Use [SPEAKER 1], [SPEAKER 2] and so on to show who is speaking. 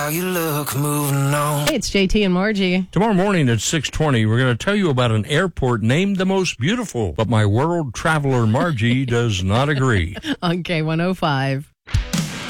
[SPEAKER 1] How you look moving on.
[SPEAKER 2] Hey, it's JT and Margie.
[SPEAKER 3] Tomorrow morning at 6:20, we're going to tell you about an airport named the most beautiful, but my world traveler Margie does not agree.
[SPEAKER 2] On K105.